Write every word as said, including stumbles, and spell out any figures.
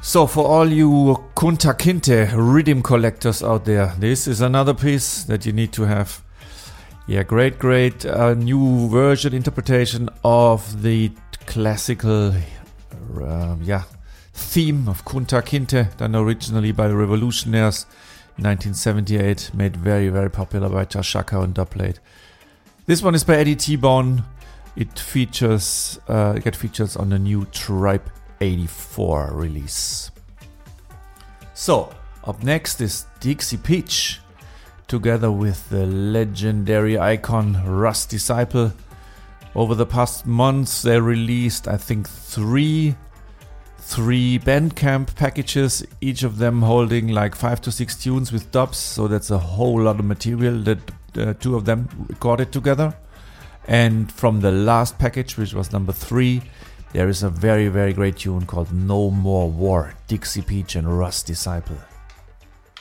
So for all you Kunta Kinte rhythm collectors out there, this is another piece that you need to have. Yeah, great, great uh, new version interpretation of the classical uh, yeah, theme of Kunta Kinte, done originally by the Revolutionaires in nineteen seventy-eight, made very, very popular by Chaka and Dubplate. This one is by Eddie T-Bone. It features, uh, it get features on the new Tribe eighty-four release. So, up next is Dixie Peach, together with the legendary icon Russ Disciple. Over the past months, they released, I think, three, three Bandcamp packages, each of them holding like five to six tunes with dubs. So that's a whole lot of material that the two of them recorded together. And from the last package, which was number three, there is a very, very great tune called No More War, Dixie Peach and Russ Disciple.